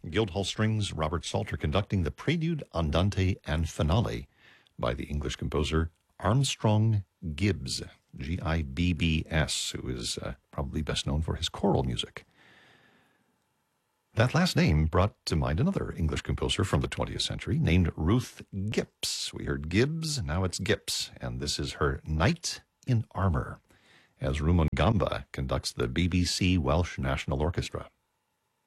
Guildhall Strings, Robert Salter conducting the Prelude, Andante, and Finale by the English composer Armstrong Gibbs, Gibbs, who is probably best known for his choral music. That last name brought to mind another English composer from the 20th century named Ruth Gipps. We heard Gibbs, now it's Gipps, and this is her Knight in Armour, as Rumon Gamba conducts the BBC Welsh National Orchestra.